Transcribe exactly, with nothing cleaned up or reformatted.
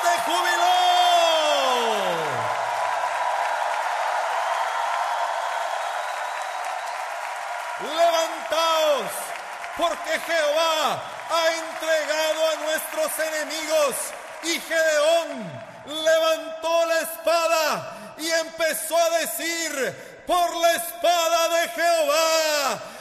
de júbilo. Levantaos, porque Jehová ha entregado a nuestros enemigos. Y Gedeón levantó la espada y empezó a decir: por la espada de Jehová